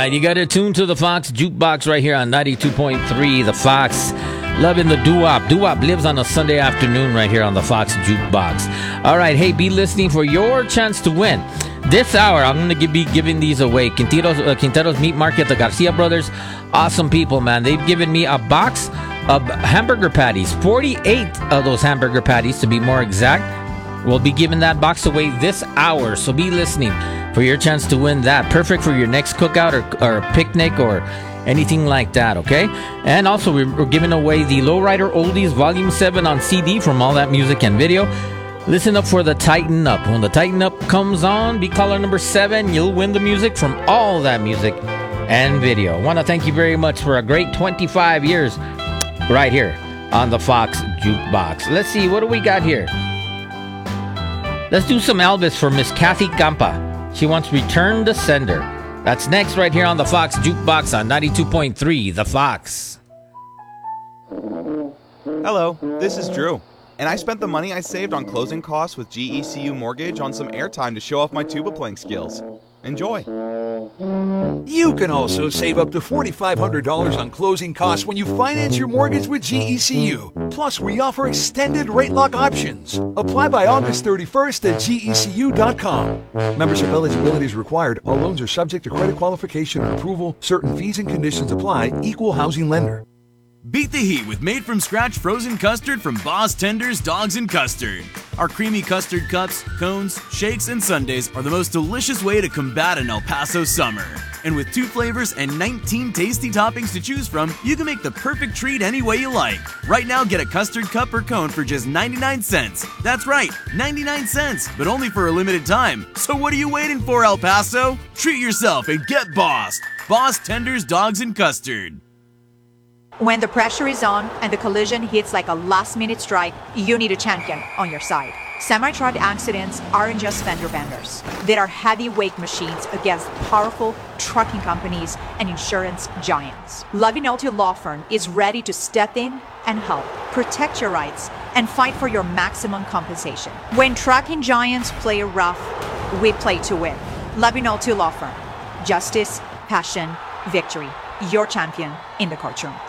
right, you got to tune to the Fox Jukebox right here on 92.3. The Fox, loving the doo-wop. Doo-wop lives on a Sunday afternoon right here on the Fox Jukebox. All right, hey, be listening for your chance to win. This hour, I'm going to be giving these away. Quintero's Meat Market, the Garcia brothers, awesome people, man. They've given me a box of hamburger patties, 48 of those hamburger patties to be more exact. We'll be giving that box away this hour, so be listening for your chance to win that. Perfect for your next cookout or a picnic or anything like that, okay? And also, we're giving away the Lowrider Oldies Volume 7 on CD from All That Music and Video. Listen up for the Tighten Up. When the Tighten Up comes on, be caller number 7. You'll win the music from All That Music and Video. I want to thank you very much for a great 25 years right here on the Fox Jukebox. Let's see, what do we got here? Let's do some Elvis for Miss Kathy Campa. She wants Return to Sender. That's next right here on the Fox Jukebox on 92.3, The Fox. Hello, this is Drew. And I spent the money I saved on closing costs with GECU Mortgage on some airtime to show off my tuba playing skills. Enjoy. You can also save up to $4,500 on closing costs when you finance your mortgage with GECU. Plus, we offer extended rate lock options. Apply by August 31st at GECU.com. Membership eligibility is required. All loans are subject to credit qualification and approval. Certain fees and conditions apply. Equal housing lender. Beat the heat with made-from-scratch frozen custard from Boss Tenders Dogs and Custard. Our creamy custard cups, cones, shakes, and sundaes are the most delicious way to combat an El Paso summer. And with 2 flavors and 19 tasty toppings to choose from, you can make the perfect treat any way you like. Right now, get a custard cup or cone for just 99 cents. That's right, 99 cents, but only for a limited time. So what are you waiting for, El Paso? Treat yourself and get bossed. Boss Tenders Dogs and Custard. When the pressure is on and the collision hits like a last-minute strike, you need a champion on your side. Semi-truck accidents aren't just fender benders. They are heavyweight machines against powerful trucking companies and insurance giants. Lavinolti Law Firm is ready to step in and help protect your rights and fight for your maximum compensation. When trucking giants play rough, we play to win. Lavinolti Law Firm. Justice, passion, victory. Your champion in the courtroom.